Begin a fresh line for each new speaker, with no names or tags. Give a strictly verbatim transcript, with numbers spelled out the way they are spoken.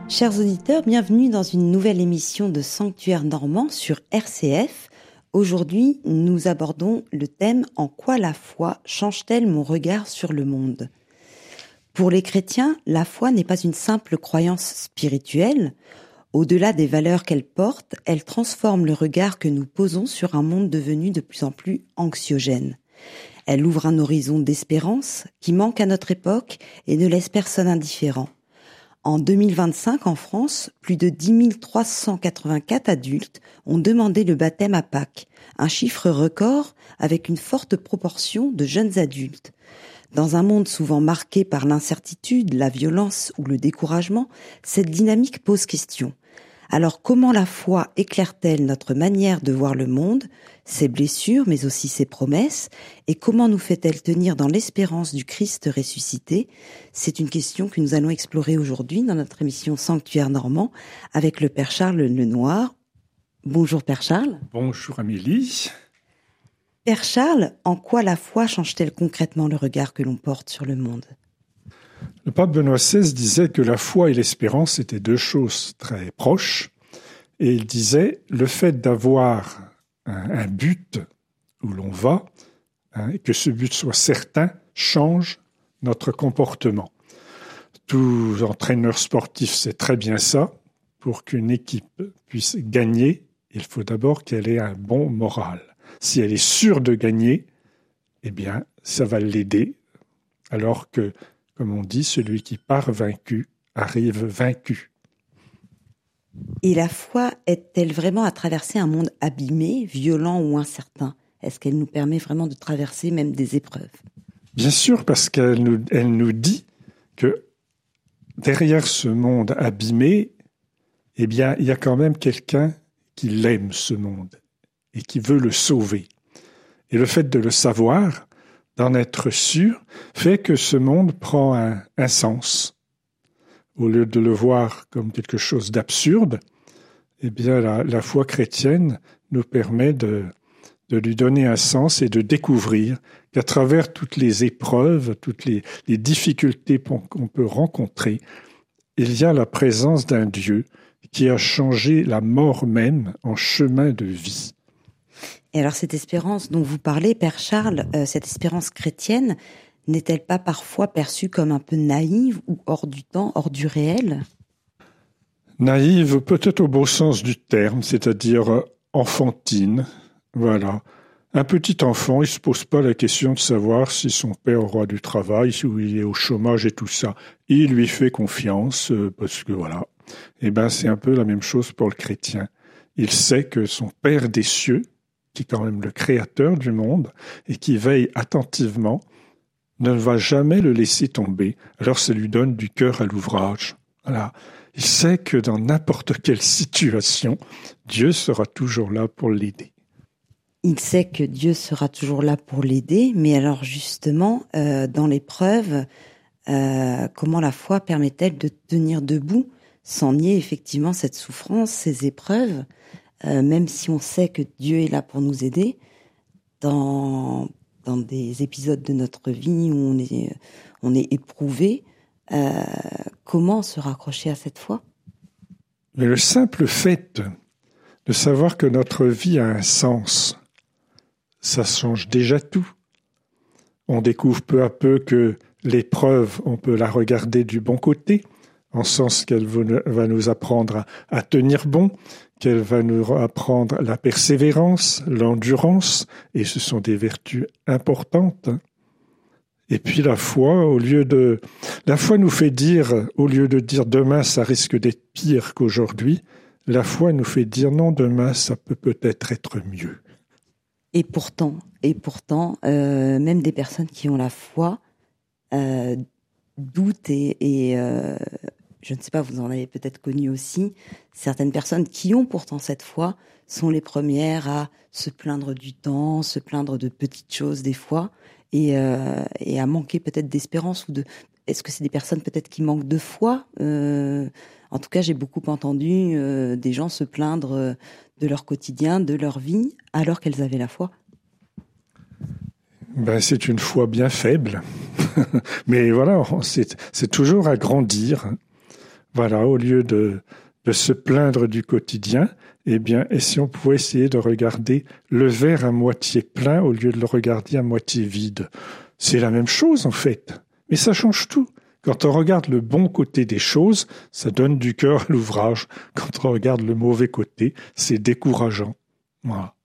Chers auditeurs, bienvenue dans une nouvelle émission de Sanctuaire Normand sur R C F. Aujourd'hui, nous abordons le thème « En quoi la foi change-t-elle mon regard sur le monde ?» Pour les chrétiens, la foi n'est pas une simple croyance spirituelle. Au-delà des valeurs qu'elle porte, elle transforme le regard que nous posons sur un monde devenu de plus en plus anxiogène. Elle ouvre un horizon d'espérance qui manque à notre époque et ne laisse personne indifférent. En deux mille vingt-cinq, en France, plus de dix mille trois cent quatre-vingt-quatre adultes ont demandé le baptême à Pâques, un chiffre record avec une forte proportion de jeunes adultes. Dans un monde souvent marqué par l'incertitude, la violence ou le découragement, cette dynamique pose question. Alors comment la foi éclaire-t-elle notre manière de voir le monde, ses blessures mais aussi ses promesses, et comment nous fait-elle tenir dans l'espérance du Christ ressuscité ? C'est une question que nous allons explorer aujourd'hui dans notre émission Sanctuaire Normand avec le Père Charles Lenoir. Bonjour Père Charles.
Bonjour Amélie.
Père Charles, en quoi la foi change-t-elle concrètement le regard que l'on porte sur le monde ?
Le pape Benoît seize disait que la foi et l'espérance étaient deux choses très proches, et il disait le fait d'avoir un, un but où l'on va, hein, et que ce but soit certain, change notre comportement. Tout entraîneur sportif sait très bien ça. Pour qu'une équipe puisse gagner, il faut d'abord qu'elle ait un bon moral. Si elle est sûre de gagner, eh bien, ça va l'aider, alors que comme on dit, celui qui part vaincu arrive vaincu.
Et la foi aide-t-elle vraiment à traverser un monde abîmé, violent ou incertain ? Est-ce qu'elle nous permet vraiment de traverser même des épreuves ?
Bien sûr, parce qu'elle nous, elle nous dit que derrière ce monde abîmé, eh bien, il y a quand même quelqu'un qui l'aime, ce monde, et qui veut le sauver. Et le fait de le savoir, d'en être sûr, fait que ce monde prend un, un sens. Au lieu de le voir comme quelque chose d'absurde, eh bien, la, la foi chrétienne nous permet de, de lui donner un sens et de découvrir qu'à travers toutes les épreuves, toutes les, les difficultés qu'on peut rencontrer, il y a la présence d'un Dieu qui a changé la mort même en chemin de vie.
Et alors cette espérance dont vous parlez, Père Charles, euh, cette espérance chrétienne, n'est-elle pas parfois perçue comme un peu naïve ou hors du temps, hors du réel ?
Naïve, peut-être au beau sens du terme, c'est-à-dire enfantine. Voilà. Un petit enfant, il ne se pose pas la question de savoir si son père aura du travail, si il est au chômage et tout ça. Il lui fait confiance, parce que voilà. Eh bien, c'est un peu la même chose pour le chrétien. Il sait que son Père des cieux, qui est quand même le créateur du monde, et qui veille attentivement, ne va jamais le laisser tomber. Alors ça lui donne du cœur à l'ouvrage. Voilà. Il sait que dans n'importe quelle situation, Dieu sera toujours là pour l'aider.
Il sait que Dieu sera toujours là pour l'aider, mais alors justement, euh, dans l'épreuve, euh, comment la foi permet-elle de tenir debout, sans nier effectivement cette souffrance, ces épreuves ? Euh, même si on sait que Dieu est là pour nous aider, dans, dans des épisodes de notre vie où on est, on est éprouvé, euh, comment se raccrocher à cette foi ?
Mais le simple fait de savoir que notre vie a un sens, ça change déjà tout. On découvre peu à peu que l'épreuve, on peut la regarder du bon côté, en sens qu'elle va nous apprendre à, à tenir bon, qu'elle va nous apprendre la persévérance, l'endurance, et ce sont des vertus importantes. Et puis la foi, au lieu de, la foi nous fait dire, au lieu de dire demain ça risque d'être pire qu'aujourd'hui, la foi nous fait dire non, demain ça peut peut-être être mieux.
Et pourtant, et pourtant, euh, même des personnes qui ont la foi euh, doutent et, et euh, je ne sais pas, vous en avez peut-être connu aussi, certaines personnes qui ont pourtant cette foi sont les premières à se plaindre du temps, se plaindre de petites choses des fois, et, euh, et à manquer peut-être d'espérance ou de. Est-ce que c'est des personnes peut-être qui manquent de foi ? euh, En tout cas, j'ai beaucoup entendu euh, des gens se plaindre de leur quotidien, de leur vie, alors qu'elles avaient la foi.
Ben, c'est une foi bien faible. Mais voilà, c'est, c'est toujours à grandir. Voilà, au lieu de, de se plaindre du quotidien, eh bien, et si on pouvait essayer de regarder le verre à moitié plein au lieu de le regarder à moitié vide. C'est la même chose, en fait. Mais ça change tout. Quand on regarde le bon côté des choses, ça donne du cœur à l'ouvrage. Quand on regarde le mauvais côté, c'est décourageant. Voilà.